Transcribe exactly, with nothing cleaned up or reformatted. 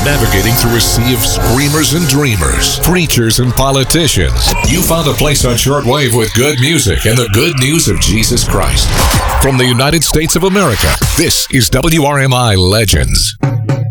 navigating through a sea of screamers and dreamers, preachers and politicians. You found a place on shortwave with good music and the good news of Jesus Christ. From the United States of America, this is W R M I Legends.